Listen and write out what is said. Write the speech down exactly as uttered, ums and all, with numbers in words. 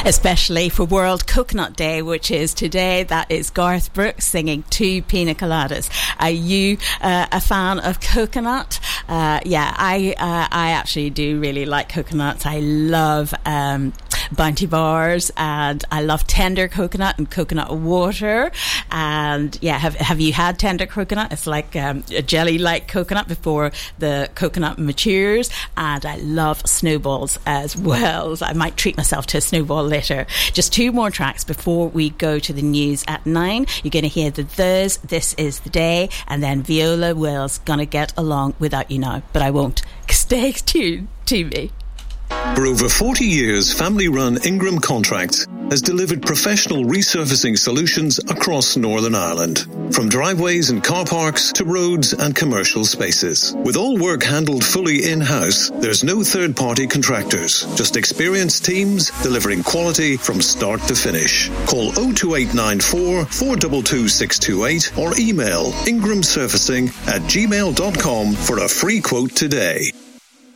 especially for World Coconut Day, which is today. That is Garth Brooks singing Two Pina Coladas. Are you uh, a fan of coconut? Uh, yeah, I uh, I actually do really like coconuts. I love um, Bounty bars, and I love tender coconut and coconut water. And yeah, have have you had tender coconut? It's like um, a jelly-like coconut before the coconut matures. And I love snowballs as well. So I might treat myself to a snowball later. Just two more tracks before we go to the news at nine. You're going to hear the Thurs, This Is the Day, and then Viola Will's Gonna Get Along Without You Now. But I won't. Stay tuned to me. For over forty years, family-run Ingram Contracts has delivered professional resurfacing solutions across Northern Ireland. From driveways and car parks to roads and commercial spaces. With all work handled fully in-house, there's no third-party contractors. Just experienced teams delivering quality from start to finish. Call oh two eight nine four, four two two, six two eight or email ingramsurfacing at gmail dot com for a free quote today.